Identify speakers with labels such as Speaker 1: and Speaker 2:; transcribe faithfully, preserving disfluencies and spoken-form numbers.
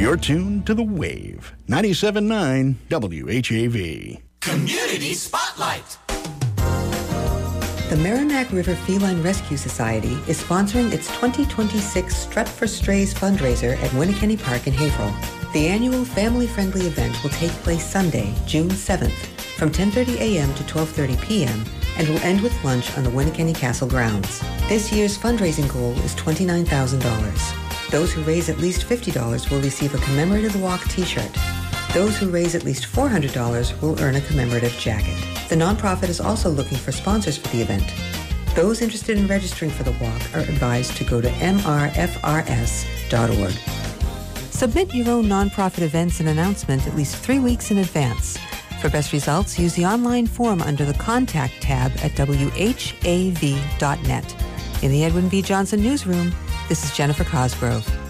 Speaker 1: You're tuned to The Wave, ninety-seven point nine W H A V.
Speaker 2: Community Spotlight.
Speaker 3: The Merrimack River Feline Rescue Society is sponsoring its twenty twenty-six Strut for Strays fundraiser at Winnikenny Park in Haverhill. The annual family-friendly event will take place Sunday, June seventh, from ten thirty a.m. to twelve thirty p.m. and will end with lunch on the Winnikenny Castle grounds. This year's fundraising goal is twenty-nine thousand dollars. Those who raise at least fifty dollars will receive a commemorative walk t-shirt. Those who raise at least four hundred dollars will earn a commemorative jacket. The nonprofit is also looking for sponsors for the event. Those interested in registering for the walk are advised to go to m r f r s dot org. Submit your own nonprofit events and announcement at least three weeks in advance. For best results, use the online form under the Contact tab at w h a v dot net. In the Edwin V. Johnson Newsroom, this is Jennifer Cosgrove.